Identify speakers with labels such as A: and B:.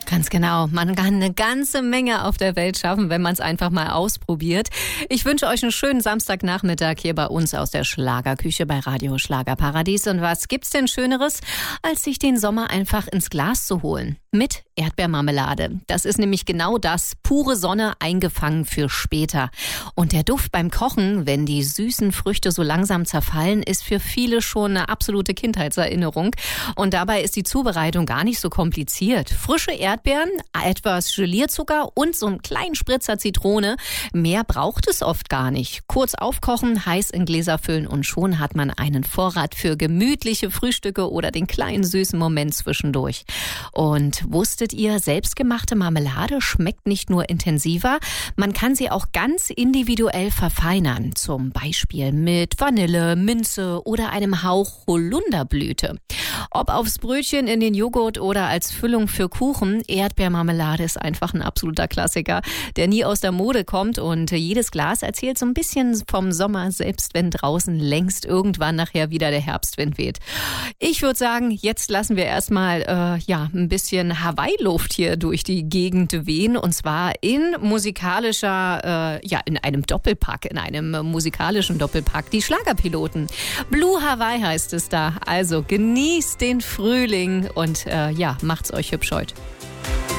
A: Ganz genau. Man kann eine ganze Menge auf der Welt schaffen, wenn man es einfach mal ausprobiert. Ich wünsche euch einen schönen Samstagnachmittag hier bei uns aus der Schlagerküche bei Radio Schlagerparadies. Und was gibt's denn Schöneres, als sich den Sommer einfach ins Glas zu holen? Mit Erdbeermarmelade. Das ist nämlich genau das, pure Sonne eingefangen für später. Und der Duft beim Kochen, wenn die süßen Früchte so langsam zerfallen, ist für viele schon eine absolute Kindheitserinnerung. Und dabei ist die Zubereitung gar nicht so kompliziert. Frische Erdbeeren, etwas Gelierzucker und so einen kleinen Spritzer Zitrone. Mehr braucht es oft gar nicht. Kurz aufkochen, heiß in Gläser füllen und schon hat man einen Vorrat für gemütliche Frühstücke oder den kleinen süßen Moment zwischendurch. Und wusstet ihr, selbstgemachte Marmelade schmeckt nicht nur intensiver, man kann sie auch ganz individuell verfeinern. Zum Beispiel mit Vanille, Minze oder einem Hauch Holunderblüte. Ob aufs Brötchen, in den Joghurt oder als Füllung für Kuchen, Erdbeermarmelade ist einfach ein absoluter Klassiker, der nie aus der Mode kommt und jedes Glas erzählt so ein bisschen vom Sommer, selbst wenn draußen längst irgendwann nachher wieder der Herbstwind weht. Ich würde sagen, jetzt lassen wir erstmal ein bisschen Hawaii-Luft hier durch die Gegend wehen und zwar in einem Doppelpack, in einem musikalischen Doppelpack, die Schlagerpiloten. Blue Hawaii heißt es da, also genießt den Frühling und macht's euch hübsch heute.